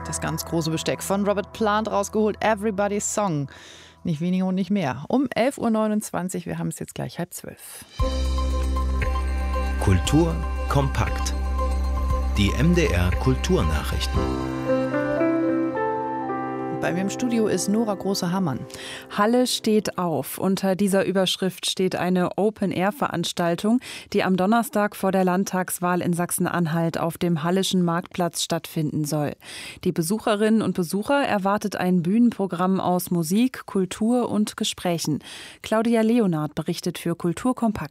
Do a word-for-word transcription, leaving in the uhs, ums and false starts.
Das ganz große Besteck von Robert Plant rausgeholt. Everybody's Song. Nicht weniger und nicht mehr. Um elf Uhr neunundzwanzig, wir haben es jetzt gleich halb zwölf. Kultur kompakt. Die M D R Kulturnachrichten. Bei mir im Studio ist Nora Große-Hammann. Halle steht auf. Unter dieser Überschrift steht eine Open-Air-Veranstaltung, die am Donnerstag vor der Landtagswahl in Sachsen-Anhalt auf dem Halleschen Marktplatz stattfinden soll. Die Besucherinnen und Besucher erwartet ein Bühnenprogramm aus Musik, Kultur und Gesprächen. Claudia Leonard berichtet für Kultur kompakt.